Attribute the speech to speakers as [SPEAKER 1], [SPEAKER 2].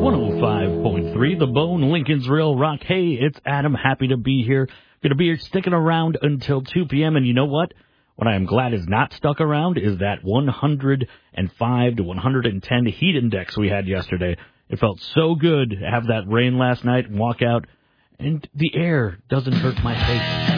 [SPEAKER 1] 105.3, The Bone, Lincoln's Real Rock. Hey, it's Adam. Happy to be here. Going to be here sticking around until 2 p.m. And you know what? What I am glad is not stuck around is that 105 to 110 heat index we had yesterday. It felt so good to have that rain last night and walk out, and the air doesn't hurt my face.